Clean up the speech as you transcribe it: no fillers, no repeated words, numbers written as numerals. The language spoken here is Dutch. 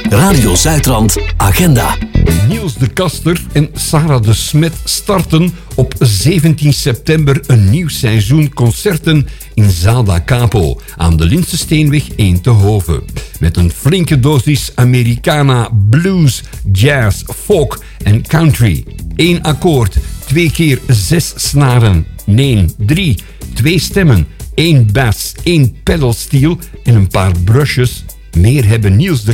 Radio Zuidrand Agenda. Niels de Kaster en Sarah de Smet starten op 17 september een nieuw seizoen concerten in Zaal da Capo aan de Lindsesteenweg 1 te Hoven. Met een flinke dosis Americana, blues, jazz, folk en country. 1 akkoord, 2 keer 6 snaren. Nee, 3, 2 stemmen, 1 bass, 1 pedalsteel en een paar brushes. Meer hebben Niels de